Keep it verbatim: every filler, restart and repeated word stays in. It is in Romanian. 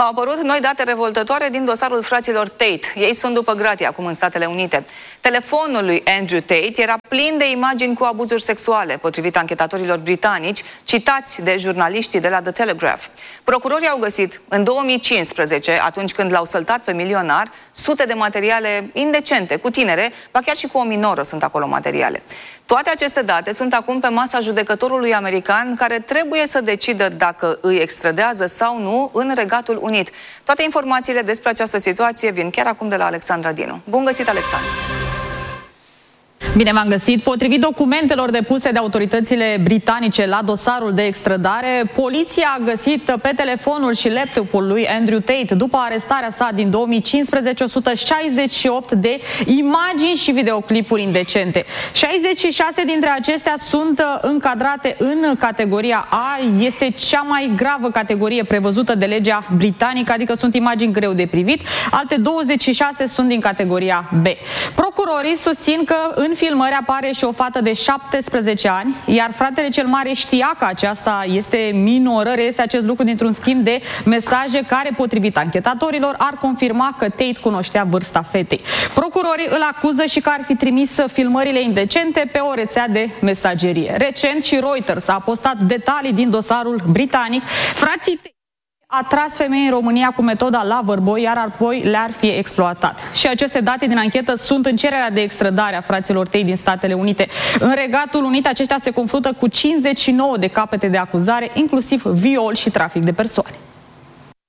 Au apărut noi date revoltătoare din dosarul fraților Tate. Ei sunt după gratii acum în Statele Unite. Telefonul lui Andrew Tate era plin de imagini cu abuzuri sexuale, potrivit anchetatorilor britanici, citați de jurnaliștii de la The Telegraph. Procurorii au găsit în două mii cincisprezece, atunci când l-au săltat pe milionar, sute de materiale indecente cu tinere, ba chiar și cu o minoră sunt acolo materiale. Toate aceste date sunt acum pe masa judecătorului american, care trebuie să decidă dacă îi extradează sau nu în Regatul Unit. Toate informațiile despre această situație vin chiar acum de la Alexandra Dinu. Bun găsit, Alexandra! Bine v-am găsit. Potrivit documentelor depuse de autoritățile britanice la dosarul de extradare, poliția a găsit pe telefonul și laptopul lui Andrew Tate, după arestarea sa din două mii cincisprezece, o sută șaizeci și opt de imagini și videoclipuri indecente. șaizeci și șase dintre acestea sunt încadrate în categoria A, este cea mai gravă categorie prevăzută de legea britanică, adică sunt imagini greu de privit. Alte douăzeci și șase sunt din categoria B. Procurorii susțin că în În filmări apare și o fată de șaptesprezece ani, iar fratele cel mare știa că aceasta este minoră. Reiese acest lucru dintr-un schimb de mesaje care, potrivit anchetatorilor, ar confirma că Tate cunoștea vârsta fetei. Procurorii îl acuză și că ar fi trimis filmările indecente pe o rețea de mesagerie. Recent și Reuters a postat detalii din dosarul britanic. Frații Tate a tras femei în România cu metoda Loverboy, iar apoi le-ar fi exploatat. Și aceste date din anchetă sunt în cererea de extradare a fraților Tate din Statele Unite. În Regatul Unit, aceștia se confruntă cu cincizeci și nouă de capete de acuzare, inclusiv viol și trafic de persoane.